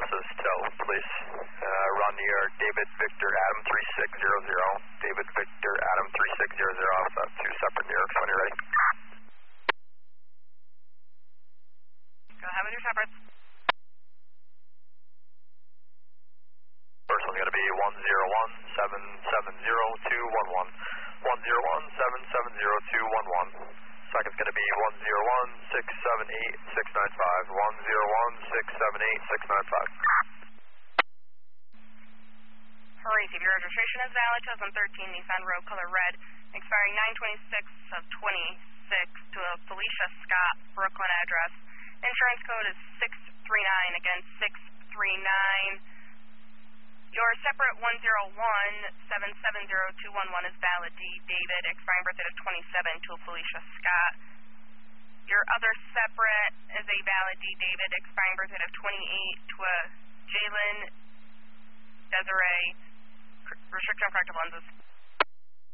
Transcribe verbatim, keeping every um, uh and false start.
closest tow, please. Uh, run your David Victor Adam three six zero zero. David Victor Adam three six zero zero. So two separate New Yorks when you're ready. Go ahead with your separates. First one's going to be one zero one seven seven zero two one one. one zero one seven seven zero two one one. Second's going to be one zero one six seven eight six nine five. one zero one six seven eight six nine five. Receive. Your registration is valid. two thousand thirteen Nissan Rogue, color red, expiring nine twenty-six of twenty-six to a Felicia Scott, Brooklyn address. Insurance code is six three nine, again six three nine. Your separate one zero one seven seven zero two one one is valid D. David, expiring birthday of twenty-seven to a Felicia Scott. Your other separate is a valid D. David, expiring birthday of twenty-eight to a Jalen Desiree, restriction on corrective lenses.